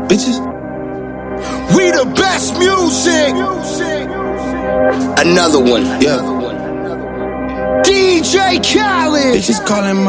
Bitches. We the best music. Another one. Yeah. DJ Khaled. Bitches calling